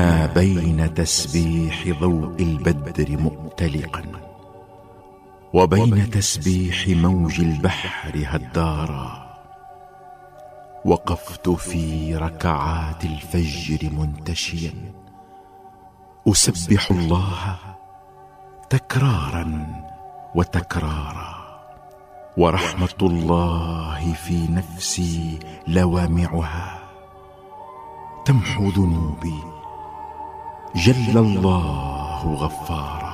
ما بين تسبيح ضوء البدر مؤتلقا وبين تسبيح موج البحر هدارا، وقفت في ركعات الفجر منتشيا أسبح الله تكرارا وتكرارا، ورحمة الله في نفسي لوامعها تمحو ذنوبي، جل الله غفارا.